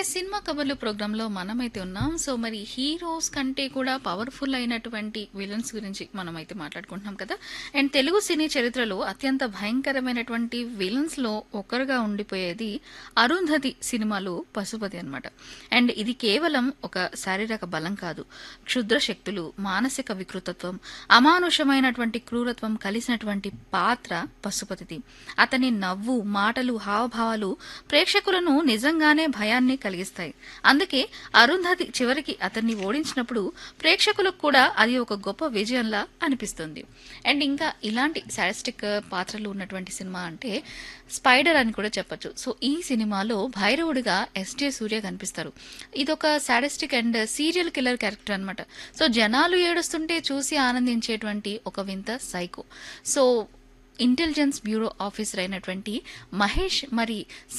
Cinema కబుర్లు ప్రోగ్రాంలో మనమైతే ఉన్నాం. సో మరి హీరోస్ కంటే కూడా పవర్ఫుల్ అయినటువంటి విలన్స్ గురించి మనమైతే మాట్లాడుకుంటున్నాం కదా. అండ్ తెలుగు సినీ చరిత్రలో అత్యంత భయంకరమైనటువంటి విలన్స్ లో ఒకరుగా ఉండిపోయేది అరుంధతి సినిమాలో పశుపతి అన్నమాట. అండ్ ఇది కేవలం ఒక శారీరక బలం కాదు, క్షుద్ర శక్తులు, మానసిక వికృతత్వం, అమానుషమైనటువంటి క్రూరత్వం కలిసినటువంటి పాత్ర పశుపతిది. అతని నవ్వు, మాటలు, హావభావాలు ప్రేక్షకులను నిజంగానే భయాన్ని కలిగిస్తాయి. అందుకే అరుంధతి చివరికి అతన్ని ఓడించినప్పుడు ప్రేక్షకులకు కూడా అది ఒక గొప్ప విజయంలా అనిపిస్తుంది. అండ్ ఇంకా ఇలాంటి సాడిస్టిక్ పాత్రలు ఉన్నటువంటి సినిమా అంటే స్పైడర్ అని కూడా చెప్పొచ్చు. సో ఈ సినిమాలో భైరవుడిగా ఎస్జే సూర్య కనిపిస్తారు. ఇదొక sadistic and serial killer character అన్నమాట. సో జనాలు ఏడుస్తుంటే చూసి ఆనందించేటువంటి ఒక వింత psycho. So intelligence bureau officer అయినటువంటి మహేష్ మరి